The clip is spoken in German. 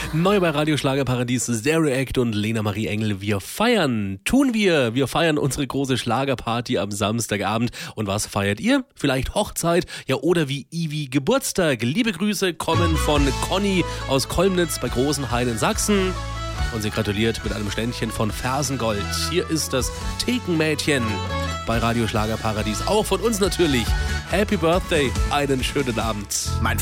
Neu bei Radio Schlagerparadies, Zero Act und Lena Marie Engel. Wir feiern, tun wir. Wir feiern unsere große Schlagerparty am Samstagabend. Und was feiert ihr? Vielleicht Hochzeit, ja, oder wie Ivi Geburtstag. Liebe Grüße kommen von Conny aus Kolmnitz bei Großenhain in Sachsen. Und sie gratuliert mit einem Ständchen von Fersengold. Hier ist das Thekenmädchen bei Radio Schlagerparadies. Auch von uns natürlich. Happy Birthday, einen schönen Abend.